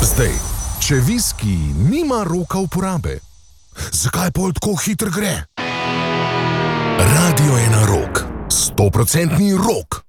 Zdaj, če viski nima roka uporabe, zakaj pol tako hitro gre? Radio je na rok, 100% rok.